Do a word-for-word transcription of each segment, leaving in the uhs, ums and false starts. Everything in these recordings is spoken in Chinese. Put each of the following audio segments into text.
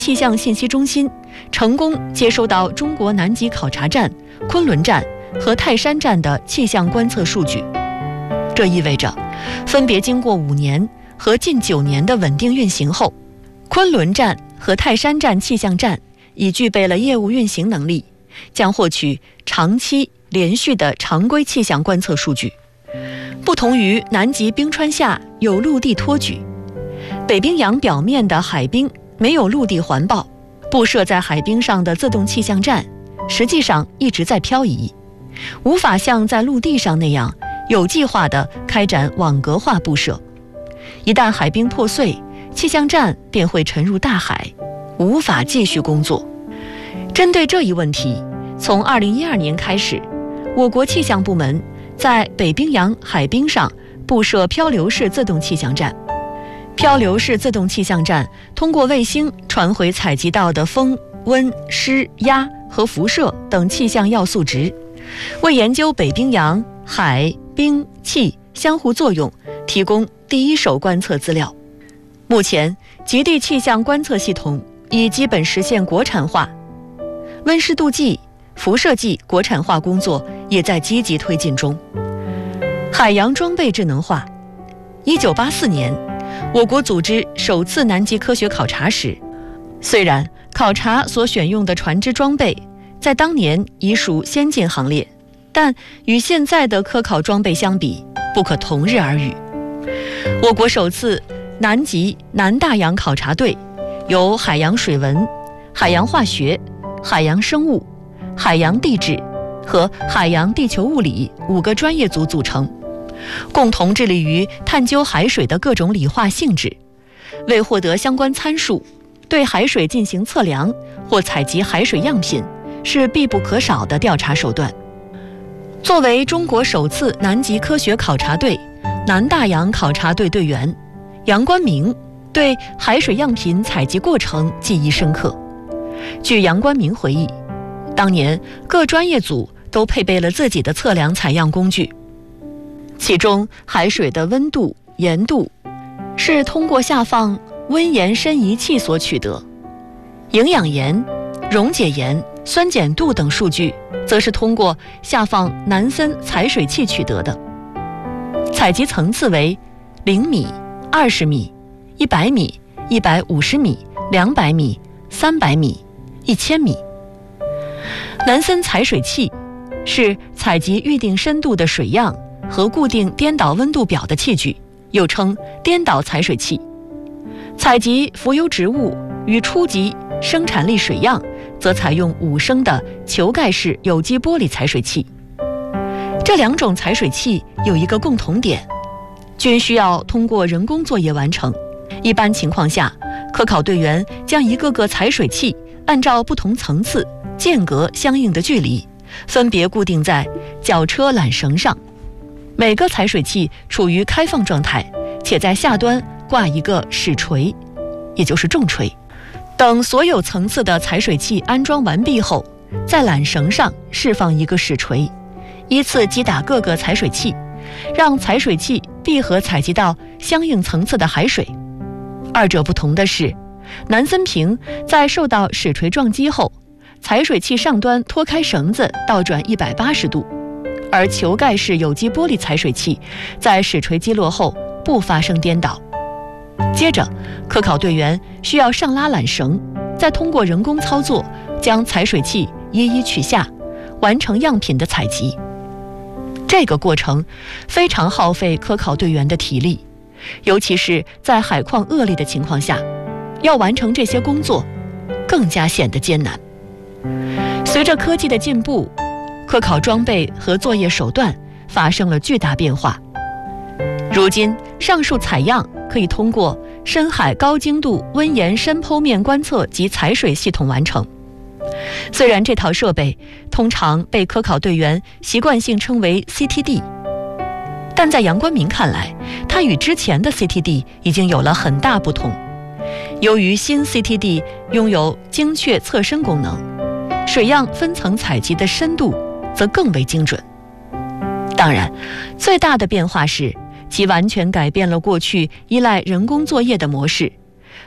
气象信息中心成功接收到中国南极考察站、昆仑站和泰山站的气象观测数据。这意味着，分别经过五年和近九年的稳定运行后，昆仑站和泰山站气象站已具备了业务运行能力，将获取长期连续的常规气象观测数据。不同于南极冰川下有陆地托举，北冰洋表面的海冰没有陆地环抱，布设在海冰上的自动气象站实际上一直在漂移，无法像在陆地上那样有计划地开展网格化布设。一旦海冰破碎，气象站便会沉入大海，无法继续工作。针对这一问题，从二零一二年开始，我国气象部门在北冰洋海冰上布设漂流式自动气象站。漂流式自动气象站通过卫星传回采集到的风、温、湿、压和辐射等气象要素值，为研究北冰洋海、冰、气相互作用提供第一手观测资料。目前，极地气象观测系统已基本实现国产化，温湿度计、辐射计国产化工作也在积极推进中。海洋装备智能化。一九八四年，我国组织首次南极科学考察时，虽然考察所选用的船只装备在当年已属先进行列，但与现在的科考装备相比，不可同日而语。我国首次南极南大洋考察队由海洋水文、海洋化学、海洋生物、海洋地质和海洋地球物理五个专业组组成，共同致力于探究海水的各种理化性质，为获得相关参数，对海水进行测量或采集海水样品是必不可少的调查手段。作为中国首次南极科学考察队南大洋考察队队员，杨关明对海水样品采集过程记忆深刻。据杨关明回忆，当年各专业组都配备了自己的测量采样工具，其中海水的温度、盐度是通过下放温盐深仪器所取得，营养盐、溶解盐、酸碱度等数据则是通过下放南森采水器取得的。采集层次为零米、二十米、一百米、一百五十米、两百米、三百米、一千米。南森采水器是采集预定深度的水样和固定颠倒温度表的器具，又称颠倒采水器。采集浮游植物与初级生产力水样，则采用五升的球盖式有机玻璃采水器。这两种采水器有一个共同点，均需要通过人工作业完成。一般情况下，科考队员将一个个采水器按照不同层次、间隔相应的距离，分别固定在绞车缆绳上。每个采水器处于开放状态，且在下端挂一个矢锤，也就是重锤。等所有层次的采水器安装完毕后，在缆绳上释放一个矢锤，依次击打各个采水器，让采水器闭合采集到相应层次的海水。二者不同的是，南森瓶在受到矢锤撞击后，采水器上端脱开绳子倒转一百八十度，而球盖式有机玻璃采水器在矢锤击落后不发生颠倒。接着，科考队员需要上拉缆绳，再通过人工操作将采水器一一取下，完成样品的采集。这个过程非常耗费科考队员的体力，尤其是在海况恶劣的情况下，要完成这些工作更加显得艰难。随着科技的进步，科考装备和作业手段发生了巨大变化。如今，上述采样可以通过深海高精度温盐深剖面观测及采水系统完成。虽然这套设备通常被科考队员习惯性称为 C T D， 但在杨关明看来，它与之前的 C T D 已经有了很大不同。由于新 C T D 拥有精确测深功能，水样分层采集的深度则更为精准。当然，最大的变化是其完全改变了过去依赖人工作业的模式，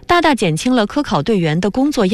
大大减轻了科考队员的工作压力。